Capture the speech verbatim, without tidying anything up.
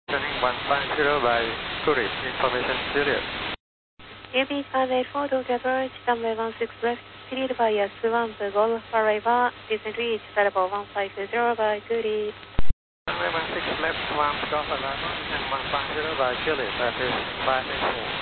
Turning one five zero by Zurich, information Juliet. A B five eight four Tokyo approach, runway one six left, cleared by S one to Golf arrival, descent reach, variable one five zero by Zurich. Runway one six left, one Golf arrival, descent one five zero by Juliet, that is five eight four.